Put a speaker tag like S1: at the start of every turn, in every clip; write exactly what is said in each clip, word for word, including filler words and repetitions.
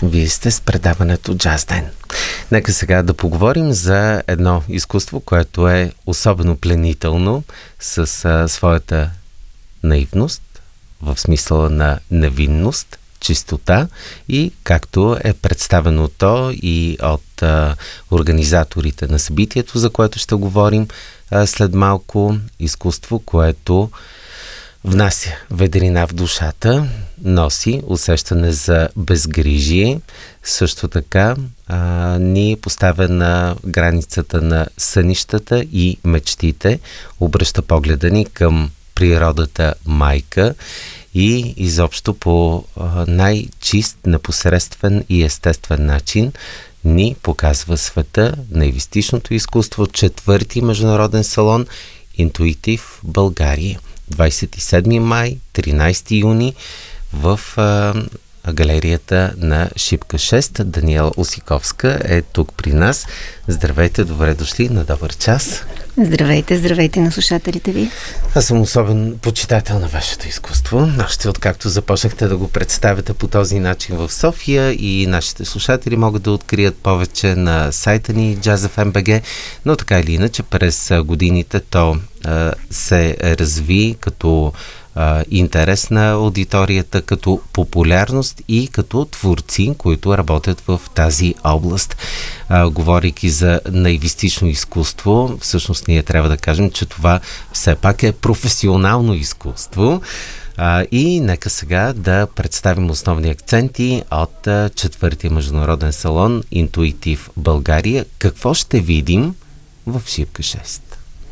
S1: Вие сте с предаването Джаз Ден. Нека сега да поговорим за едно изкуство, което е особено пленително с а, своята наивност, в смисъла на невинност, чистота и както е представено то и от а, организаторите на събитието, за което ще говорим а, след малко, изкуство, което внася ведрина в душата, носи усещане за безгрижие, също така а, ни поставя на границата на сънищата и мечтите, обръща погледа ни към природата майка и изобщо по а, най-чист, непосредствен и естествен начин ни показва света, наивистичното изкуство, четвърти международен салон Интуитив България. двадесет и седми май, тринадесети юни в а, галерията на Шипка шест. Даниела Осиковска е тук при нас. Здравейте, добре дошли на Добър час.
S2: Здравейте, здравейте на слушателите ви.
S1: Аз съм особен почитател на вашето изкуство. Още откакто започнахте да го представяте по този начин в София и нашите слушатели могат да открият повече на сайта ни джаз еф ем точка би джи, но така или иначе през годините то а, се разви като а, интерес на аудиторията, като популярност и като творци, които работят в тази област. А, говорейки за наивистично изкуство, всъщност ние трябва да кажем, че това все пак е професионално изкуство. А, и нека сега да представим основни акценти от а, четвъртия международен салон Интуитив България. Какво ще видим в Шипка шест?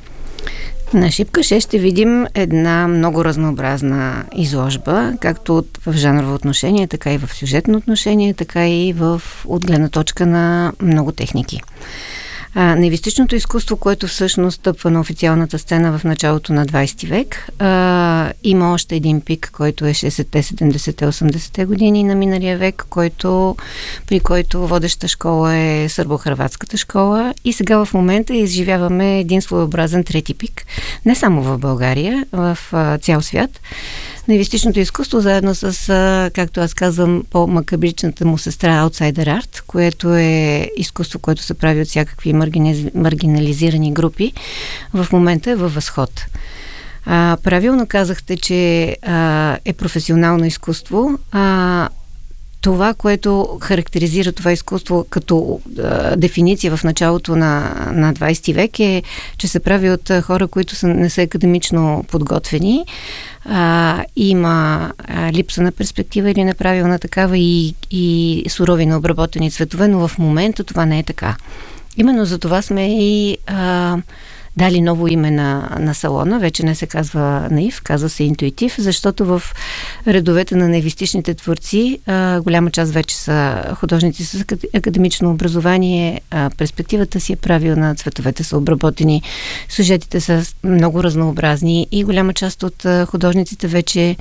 S2: На Шипка шест ще видим една много разнообразна изложба, както в жанрово отношение, така и в сюжетно отношение, така и в от гледна точка на много техники. А, наивистичното изкуство, което всъщност стъпва на официалната сцена в началото на двадесети век, а, има още един пик, който е шейсетте, седемдесетте, осемдесетте години на миналия век, който, при който водеща школа е сърбо-хърватската школа, и сега в момента изживяваме един своеобразен трети пик, не само в България, в а, цял свят. Наивистичното изкуство, заедно с, както аз казвам, по-макабричната му сестра Outsider Art, което е изкуство, което се прави от всякакви маргиниз... маргинализирани групи, в момента е във възход. А, правилно казахте, че а, е професионално изкуство. А, това, което характеризира това изкуство като а, дефиниция в началото на, на двадесети век, е, че се прави от а, хора, които са, не са академично подготвени. А, има а, липса на перспектива или неправилна такава и, и сурови на обработени цветове, но в момента това не е така. Именно за това сме и а, дали ново име на, на салона. Вече не се казва наив, казва се Интуитив, защото в редовете на наивистичните творци а, голяма част вече са художници с академично образование, а, перспективата си е правилна, цветовете са обработени, сюжетите са много разнообразни и голяма част от а, художниците вече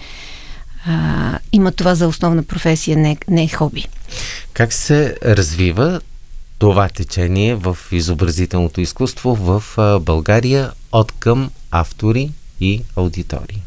S2: а, имат това за основна професия, не, не е хоби.
S1: Как се развива това течение в изобразителното изкуство в а, България от към автори и аудитории?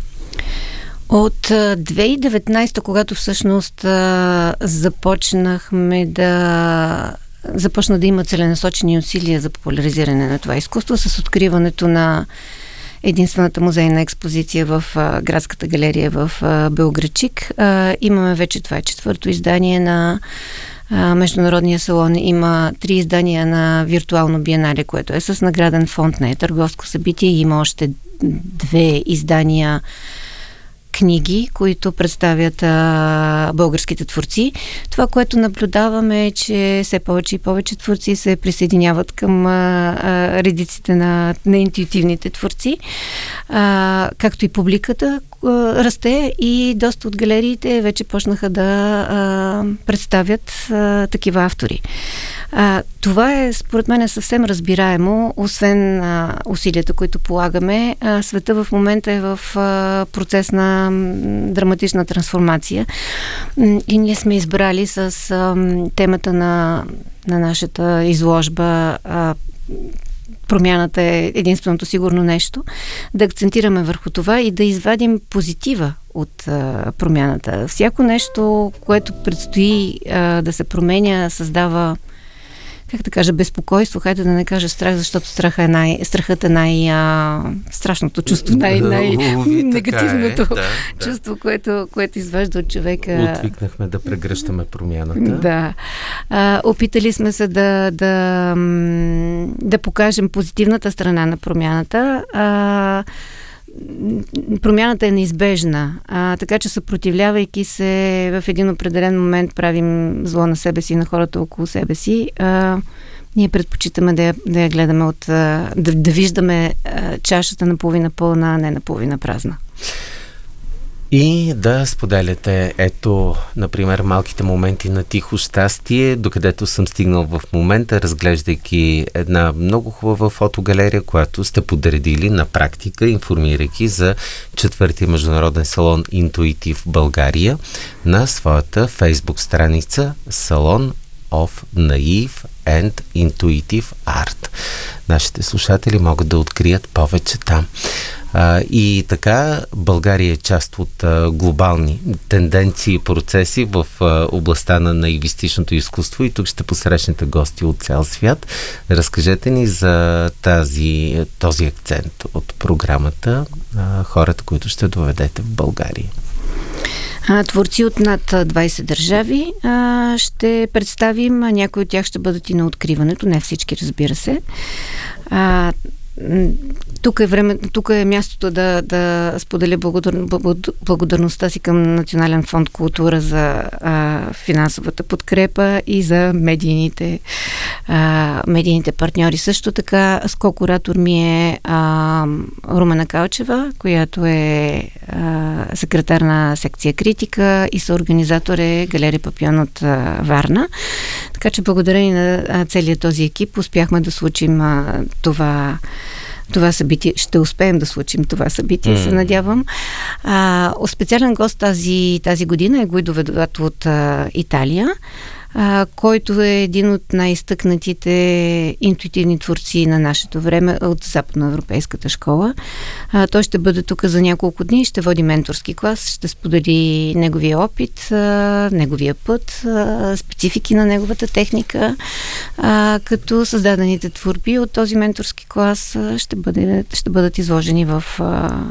S2: От две хиляди и деветнадесета, когато всъщност а, започнахме да започна да има целенасочени усилия за популяризиране на това изкуство с откриването на единствената музейна експозиция в а, градската галерия в а, Белоградчик. А, имаме вече, това е четвърто издание на Международния салон, има три издания на виртуално биенале, което е с награден фонд, не е търговско събитие. Има още две издания книги, които представят а, българските творци. Това, което наблюдаваме, е, че все повече и повече творци се присъединяват към а, а, редиците на, на интуитивните творци, а, както и публиката а, расте и доста от галериите вече почнаха да а, представят а, такива автори. А, това е, според мен, е съвсем разбираемо, освен а, усилията, които полагаме. А, света в момента е в а, процес на м, драматична трансформация и ние сме избрали с а, темата на, на нашата изложба а, промяната е единственото сигурно нещо, да акцентираме върху това и да извадим позитива от а, промяната. Всяко нещо, което предстои а, да се променя, създава, как да кажа, безпокойство, хайде да не кажа страх, защото страха е най, страхът е най-страшното чувство, най- най-негативното
S1: е, да,
S2: чувство, което, което изважда от човека.
S1: Отвикнахме да прегръщаме промяната.
S2: Да. А, опитали сме се да, да, да покажем позитивната страна на промяната. А, промяната е неизбежна, а, така че съпротивлявайки се в един определен момент правим зло на себе си и на хората около себе си. А, ние предпочитаме да я, да я гледаме от... А, да, да виждаме а, чашата наполовина пълна, а не наполовина празна.
S1: И да споделяте, ето, например, малките моменти на тихо щастие, докъдето съм стигнал в момента, разглеждайки една много хубава фотогалерия, която сте подредили на практика, информирайки за четвъртия международен салон Интуитив България на своята фейсбук страница Салон of Naive and Intuitive Art. Нашите слушатели могат да открият повече там. А, и така, България е част от а, глобални тенденции и процеси в а, областта на наивистичното изкуство и тук ще посрещнете гости от цял свят. Разкажете ни за тази, този акцент от програмата, а, хората, които ще доведете в България.
S2: А, творци от над двайсет държави а, ще представим, някои от тях ще бъдат и на откриването, не всички, разбира се. А, Тук е време, тук е мястото да, да споделя благодар, благодарността си към Национален фонд култура за а, финансовата подкрепа и за медийните, а, медийните партньори. Също така СКО-куратор ми е а, Румена Калчева, която е а, секретар на секция Критика и съорганизатор е Галерия Папион от а, Варна. Така че благодарение на а, целият този екип успяхме да случим а, това това събитие. Ще успеем да случим това събитие, mm. се надявам. А, специален гост тази, тази година е Гуидо Ведато от а, Италия, а, който е един от най-изтъкнатите интуитивни творци на нашето време от западноевропейската школа. А, той ще бъде тук за няколко дни, ще води менторски клас, ще сподели неговия опит, а, неговия път, а, специфики на неговата техника, а, като създадените творби от този менторски клас а, ще, бъде, ще бъдат изложени в, а, а,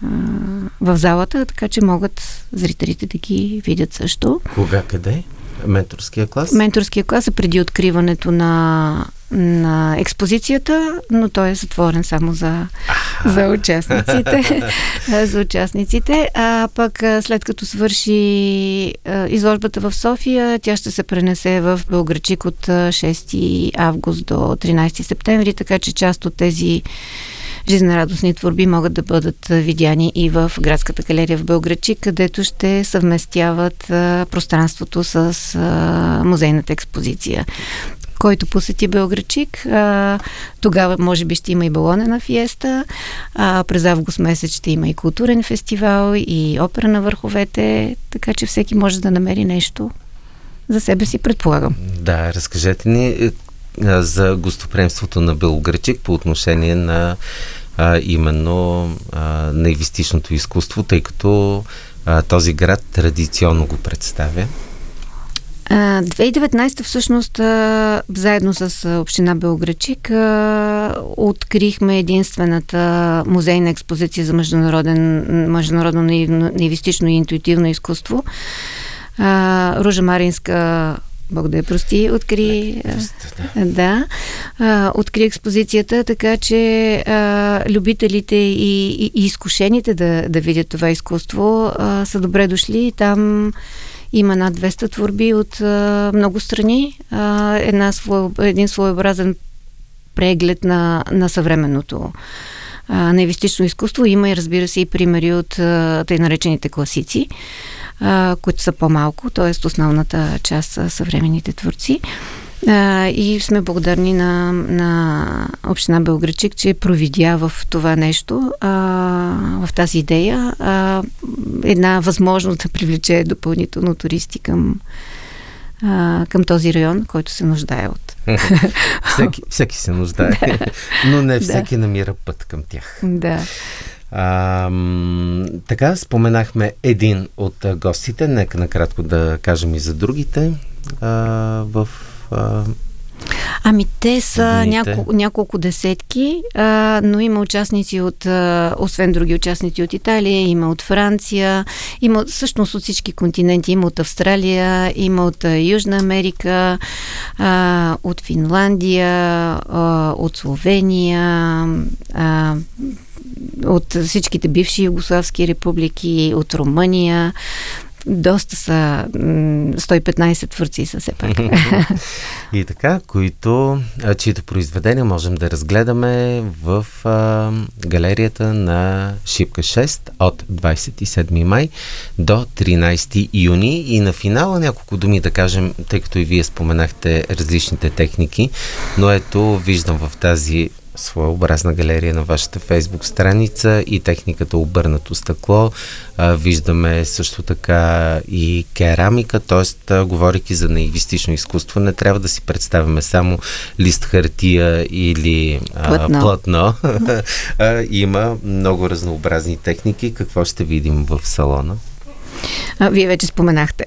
S2: в залата, така че могат зрителите да ги видят също.
S1: Кога, къде? Менторския клас?
S2: Менторския клас е преди откриването на, на експозицията, но той е затворен само за, за участниците. за участниците. А пък след като свърши а, изложбата в София, тя ще се пренесе в Белоградчик от шести август до тринайсети септември, така че част от тези жизнерадостни творби могат да бъдат видяни и в Градската галерия в Белоградчик, където ще съвместяват а, пространството с а, музейната експозиция. Който посети Белоградчик, а, тогава може би ще има и балонена фиеста, а през август месец ще има и културен фестивал, и опера на върховете, така че всеки може да намери нещо за себе си, предполагам.
S1: Да, разкажете ни за гостоприемството на Белоградчик по отношение на а, именно а, наивистичното изкуство, тъй като а, този град традиционно го представя.
S2: две хиляди и деветнайсета всъщност а, заедно с община Белоградчик а, открихме единствената музейна експозиция за международен, международно наивистично и интуитивно изкуство. А, Ружа Маринска, Бог да я прости, откри, а, да, а, откри експозицията, така че а, любителите и, и, и изкушените да, да видят това изкуство а, са добре дошли. Там има над двеста творби от а, много страни. А, една свой, един своеобразен преглед на, на съвременното а, наивистично изкуство. Има и, разбира се, и примери от а, тъй наречените класици, а, които са по-малко, т.е. основната част са съвременните творци. А, и сме благодарни на, на община Белоградчик, че провидя в това нещо, а, в тази идея, а, една възможност да привлече допълнително туристи към, а, към този район, който се нуждае от
S1: всеки, всеки се нуждае, но не всеки да. намира път към тях.
S2: Да.
S1: А, м- така, споменахме един от а, гостите. Нека накратко да кажем и за другите а, в... А,
S2: Ами те са няколко, няколко десетки, а, но има участници от, а, освен други участници от Италия, има от Франция, има всъщност от всички континенти, има от Австралия, има от а, Южна Америка, а, от Финландия, а, от Словения, а, от всичките бивши югославски републики, от Румъния. Доста са, сто и петнайсет творци са все пак.
S1: И така, които, чието произведения можем да разгледаме в а, галерията на Шипка шест от двайсет и седми май до тринайсети юни. И на финала няколко думи да кажем, тъй като и вие споменахте различните техники, но ето виждам в тази своеобразна галерия на вашата Фейсбук страница и техниката обърнато стъкло. А, виждаме също така и керамика, т.е. говорейки за наивистично изкуство, не трябва да си представяме само лист хартия или а, плътно. плътно. а, има много разнообразни техники. Какво ще видим в салона?
S2: А, вие вече споменахте.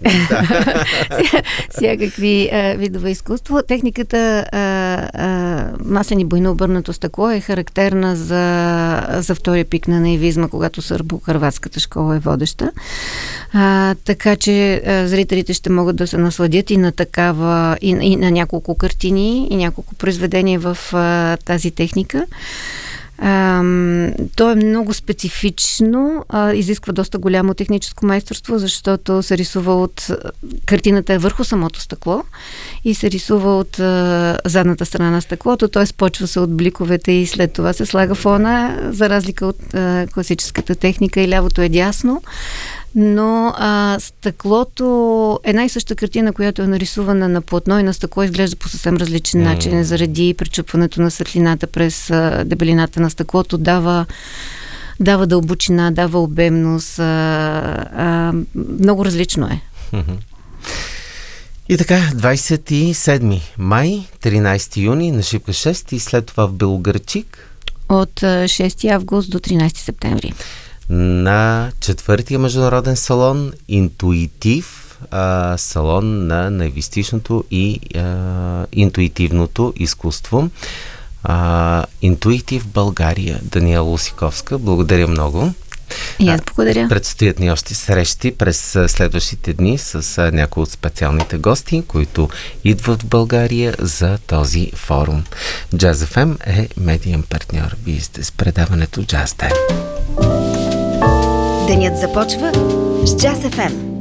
S2: Всякакви а, видове изкуство. Техниката а, а, маслени бойно обърнато стъкло е характерна за, за втория пик на наивизма, когато сърбо-хърватската школа е водеща. А, така че а, зрителите ще могат да се насладят и на такава, и, и на няколко картини, и няколко произведения в а, тази техника. Um, то е много специфично, uh, изисква доста голямо техническо майсторство, защото се рисува от... Картината е върху самото стъкло и се рисува от uh, задната страна на стъклото, т.е. почва се от бликовете и след това се слага фона, за разлика от uh, класическата техника и лявото е дясно. Но а, стъклото, една и съща картина, която е нарисувана на платно и на стъкло, изглежда по съвсем различен mm. начин, заради пречупването на светлината през а, дебелината на стъклото, дава, дава дълбочина, дава обемност, а, а, много различно е.
S1: Mm-hmm. И така, двайсет и седми май, тринайсети юни на Шипка шест и след това в Белоградчик.
S2: От а, шести август до тринайсети септември.
S1: На четвъртия международен салон Интуитив, а, салон на наивистичното и а, интуитивното изкуство. А, Интуитив България, Даниела Лосиковска. Благодаря много.
S2: И аз благодаря.
S1: Предстоят ни още срещи през следващите дни с някои от специалните гости, които идват в България за този форум. Джаз еф ем е медиен партньор. Вие сте с предаването Джаз Тайм.
S3: Денят започва с Джаз еф ем.